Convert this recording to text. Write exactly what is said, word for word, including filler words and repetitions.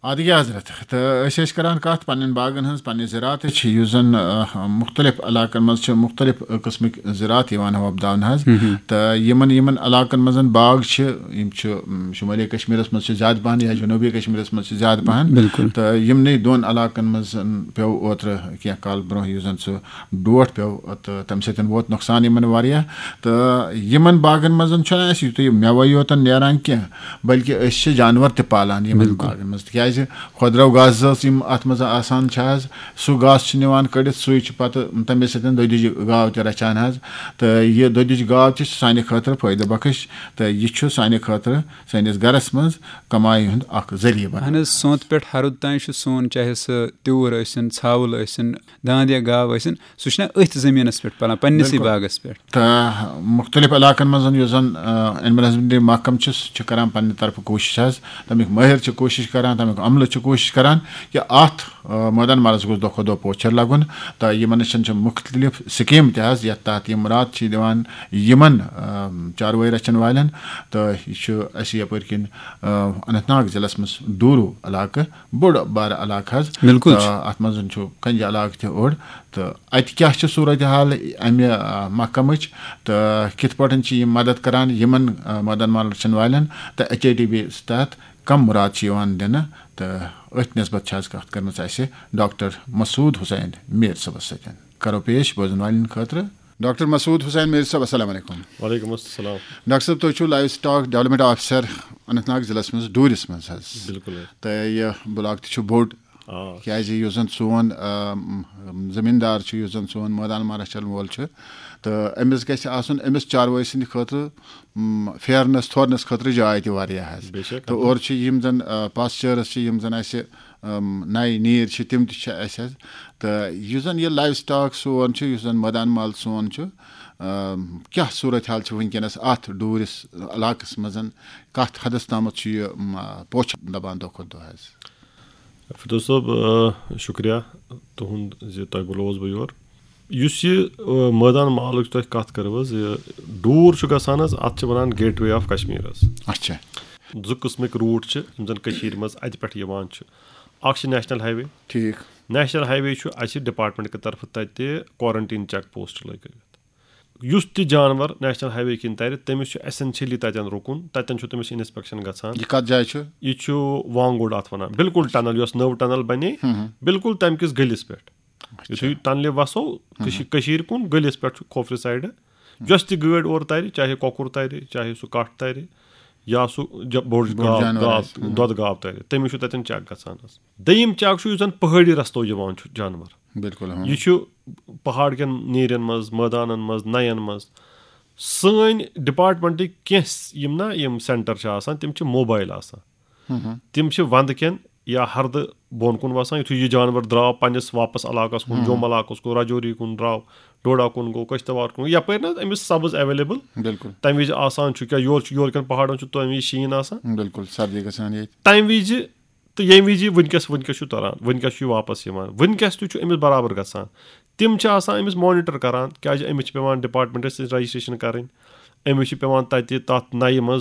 ادگی حضرت تو أسۍ ٲسۍ کران کتھ پننٮ۪ن باغن ہٕنٛز پننہِ زِراعتٕچ یُس زن مختلف علاقن منٛز چھِ مختلف قٕسمٕکۍ زِراعت یِوان وۄپداونہٕ حظ تہٕ یِمن یِمن علاقن منٛز باغ چھِ یِم چھِ شُمٲلی کشمیٖرس منٛز چھِ زیادٕ پہن یا جنوٗبی کشمیٖرس منٛز چھِ زیادٕ پہن تہٕ یِمنٕے دۄن علاقن منٛز پیٚو اوترٕ کینٛہہ کال برونٛہہ یُس زن سُہ ڈوٹھ پیٚو تہٕ تمہِ سۭتۍ ووت نۄقصان یِمن واریاہ تہٕ یِمن باغن منٛز چھُنہٕ اَسہِ یُتُے میوَے یوتن نیران کینٛہہ بلکہِ أسۍ چھِ جانور تہِ پالان یِمن باغن منٛز تِکیازِ خۄدرو گاسہٕ یِم اتھ منٛز آسان چھِ حظ سُہ گاسہٕ چھِ نِوان کٔڑِتھ سُے چھُ پتہٕ تمے سۭتۍ دۄدٕچ گاو تہِ رچھان حظ تہٕ یہِ دۄدٕچ گاو تہِ چھِ سانہِ خٲطرٕ فٲیدٕ بخش تہٕ یہِ چھُ سانہِ خٲطرٕ سٲنِس گرس منٛز کمایہِ ہُنٛد اکھ ذٔریعہٕ بنان. اہن حظ سونٛتھ پٮ۪ٹھ ہرُد تانۍ چھُ سون چاہے سُہ تیوٗر ٲسِن ژھاوُل ٲسِن داند یا گاو ٲسِن سُہ چھُنہ أتھۍ زٔمیٖنس پٮ۪ٹھ پلان پننسٕے باغس پٮ۪ٹھ. تہٕ مختلف علاقن منٛز یُس زن اینمل ہسبنڈری محکم چھُ سُہ چھُ کران پننہِ طرفہٕ کوٗشش حظ تمیُک مٲہر چھِ کوٗشش کران تمیُک عملہٕ چھِ کوٗشش کران کہِ اتھ مٲدان مالس گوٚژھ دۄہ کھۄتہٕ دۄہ پوچھر لگُن تہٕ یِمن نِش چھِ مختلف سکیٖم تہِ حظ یتھ تحت یِم رات چھِ دِوان یِمن چاروٲے رچھن والٮ۪ن تہٕ یہِ چھُ اَسہِ یپٲرۍ کِنۍ اننت ناگ ضلعس منٛز دوٗروٗ علاقہٕ بوٚڑ بارٕ علاقہٕ حظ بالکل اتھ منٛز چھُ کنجہِ علاقہٕ تہِ اوٚڑ تہٕ اتہِ کیاہ چھِ صوٗرت حال امہِ محکمٕچ تہٕ کِتھ پٲٹھۍ چھِ یِم مدد کران یِمن مٲدان مال رچھن والٮ۪ن تہٕ ایچ اے ڈی بی تحت کم مُراد چھِ یِوان دِنہٕ تہٕ أتھۍ نسبت چھِ حظ کتھ کٔرمٕژ اَسہِ ڈاکٹر مسعوٗد حُسین میٖر صٲبس سۭتۍ کرو پیش بوزن والٮ۪ن خٲطرٕ ڈاکٹر مسعوٗد حُسین میٖر صٲب السلام علیکم. وعلیکم السلام. ڈاکٹر صٲب تُہۍ چھِو live stock development officer Anant Nag ضلعس منٛز ڈوٗرِس منٛز حظ. بالکل. تہٕ یہِ بُلاک تہِ چھُ بوٚڑ کیازِ یُس زن سون زٔمیٖندار چھُ یُس زن سون مٲدان مال رچھن وول چھُ تہٕ أمِس گژھِ آسُن أمِس چاروٲے سٕنٛدِ خٲطرٕ پھیرنس تھورنس خٲطرٕ جاے تہِ واریاہ حظ تہٕ اورٕ چھِ یِم زن پاسچٲرٕس چھِ یِم زن اَسہِ نَیہِ نیٖر چھِ تِم تہِ چھِ اَسہِ حظ تہٕ یُس زن یہِ لایِو سٹاک سون چھُ یُس زن مٲدان مال سون چھُ کیاہ صوٗرت حال چھِ وٕنکیٚنس اتھ ڈوٗرِس علاقس منٛز کتھ حدس تامتھ چھُ یہِ پوچھر لبان دۄہ کھۄتہٕ دۄہ حظ. فِردوس صٲب شُکریہ تُہُنٛد زِ تۄہہِ بُلووُس بہٕ یور. یُس یہِ مٲدان مالٕچ تۄہہِ کتھ کٔرٕو حظ یہِ ڈوٗر چھُ گژھان حظ اتھ چھِ ونان گیٹ وے آف کشمیٖر حظ. اچھا. زٕ قٕسمٕکۍ روٗٹ چھِ یِم زن کٔشیٖرِ منٛز اتہِ پٮ۪ٹھ یِوان چھِ. اکھ چھِ نیشنل ہاے وے. ٹھیٖک. نیشنل ہاے وے چھُ اَسہِ ڈپارٹمنٹ کہِ طرفہٕ تَتہِ کورنٹیٖن چیک پوسٹ لٲگِتھ. یُس تہِ جانور نیشنل ہاے وے کِنۍ ترِ تٔمِس چھُ ایسینشلی تتٮ۪ن رُکُن تتٮ۪ن چھُ تٔمِس اِنسپیکشن گژھان. یہِ کتھ جایہِ چھُ؟ یہِ چھُ وانگوڈ اتھ ونان بالکُل ٹنل یۄس نٔو ٹنل بنے بالکُل تمہِ کِس گٔلِس پٮ۪ٹھ. یُتھُے ٹنلہِ وسو کٔشیٖرِ کُن گٔلِس پٮ۪ٹھ چھُ کھوفرِ سایڈٕ یۄس تہِ گٲڑۍ اورٕ ترِ چاہے کۄکُر ترِ چاہے سُہ کٹھ ترِ یا سُہ بوٚڑ گاو دۄدٕ گاو ترِ تٔمِس چھُ تتٮ۪ن چیک گژھان حظ. دوٚیِم چیک چھُ یُس زن پہٲڑی رستو یِوان چھُ جانور. بالکل. یہِ چھُ پہاڑ کٮ۪ن نیٖرٮ۪ن منٛز مٲدانن منٛز نین منٛز. سٲنۍ ڈپارٹمنٹٕکۍ کینٛہہ یِم نا یِم سینٹر چھِ آسان تِم چھِ موبایل آسان. تِم چھِ ونٛدٕ کٮ۪ن یا ہردٕ بۄن کُن وسان یِتھُے یہِ جانور درٛاو پننِس واپس علاقس کُن جوم علاقس کُن راجوری کُن درٛاو ڈوڈا کُن گوٚو کشتوار کُن یپٲرۍ نہ أمِس سبٕز ایویلیبل. بالکل. تمہِ وِزِ آسان چھُ کیٛاہ یورٕ چھُ یورٕ کٮ۪ن پہاڑن چھُ تمہِ وِزِ شیٖن آسان. بالکل سردی گژھان ییٚتہِ. تمہِ وِزِ تہٕ ییٚمہِ وِزِ وٕنکیٚس وٕنکیٚس چھُ تران وٕنکیٚس چھُ یہِ واپس یِوان وٕنکیٚس تہِ چھُ أمِس برابر گژھان. تِم چھِ آسان أمِس مانِٹر کران کیازِ أمِس چھِ پیٚوان ڈپارٹمنٹس سۭتۍ رجسٹریشن کرٕنۍ. أمِس چھِ پیٚوان تَتہِ تَتھ نَیہِ منٛز